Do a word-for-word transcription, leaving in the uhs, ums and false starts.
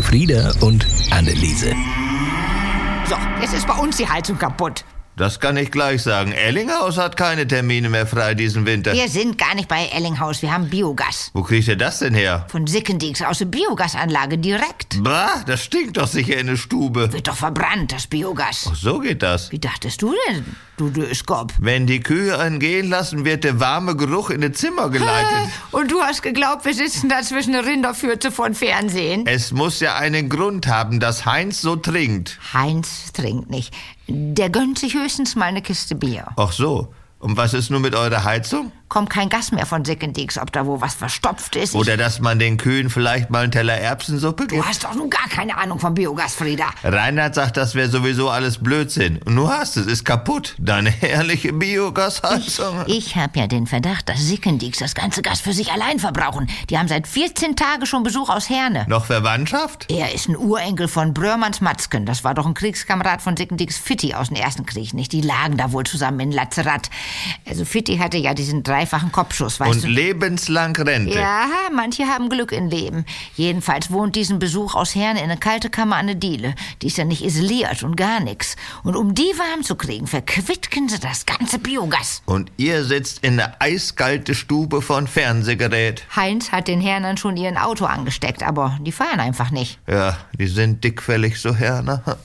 Elfriede und Anneliese. So, jetzt ist bei uns die Heizung kaputt. Das kann ich gleich sagen. Ellinghaus hat keine Termine mehr frei diesen Winter. Wir sind gar nicht bei Ellinghaus, wir haben Biogas. Wo kriegt ihr das denn her? Von Sickendieks aus der Biogasanlage direkt. Bah, das stinkt doch sicher in der Stube. Wird doch verbrannt, das Biogas. Ach, so geht das. Wie dachtest du denn, du Döskop? Wenn die Kühe einen gehen lassen, wird der warme Geruch in das Zimmer geleitet. Und du hast geglaubt, wir sitzen da zwischen der Rinderpfütze von Fernsehen? Es muss ja einen Grund haben, dass Heinz so trinkt. Heinz trinkt nicht. Der gönnt sich höchstens mal eine Kiste Bier. Ach so. Und was ist nun mit eurer Heizung? Kommt kein Gas mehr von Sickendieks, ob da wo was verstopft ist. Oder dass man den Kühen vielleicht mal einen Teller Erbsensuppe gibt? Du hast doch nun gar keine Ahnung vom Biogas, Frieda. Reinhard sagt, das wäre sowieso alles Blödsinn. Und du hast es, ist kaputt. Deine herrliche Biogasheizung. Ich, ich habe ja den Verdacht, dass Sickendieks das ganze Gas für sich allein verbrauchen. Die haben seit vierzehn Tagen schon Besuch aus Herne. Noch Verwandtschaft? Er ist ein Urenkel von Brörmanns Matzken. Das war doch ein Kriegskamerad von Sickendieks Fitti aus dem Ersten Krieg, nicht? Die lagen da wohl zusammen in Lazarat. Also Fitti hatte ja diesen dreifachen Kopfschuss, weißt Und du? lebenslang Rente. Ja, manche haben Glück im Leben. Jedenfalls wohnt diesen Besuch aus Herne in eine kalte Kammer an der Diele. Die ist ja nicht isoliert und gar nix. Und um die warm zu kriegen, verquittken sie das ganze Biogas. Und ihr sitzt in der eiskalte Stube von Fernsehgerät. Heinz hat den Hernern schon ihren Auto angesteckt, aber die fahren einfach nicht. Ja, die sind dickfällig, so Herner.